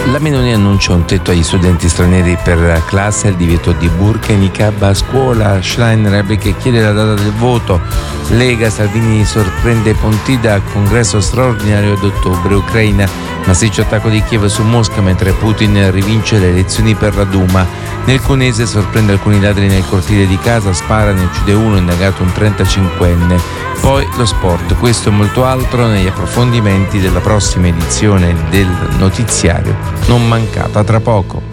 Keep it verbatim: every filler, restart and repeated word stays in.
La Meloni annuncia un tetto agli studenti stranieri per classe, il divieto di burqa e niqab a scuola. Schlein Repliche chiede la data del voto. Lega, Salvini sorprende Pontida al congresso straordinario d'ottobre. Ucraina, massiccio attacco di Kiev su Mosca mentre Putin rivince le elezioni per la Duma. Nel Cuneese sorprende alcuni ladri nel cortile di casa, spara, ne uccide uno, indagato un trentacinquenne. Poi lo sport, questo e molto altro negli approfondimenti della prossima edizione del notiziario non mancata tra poco.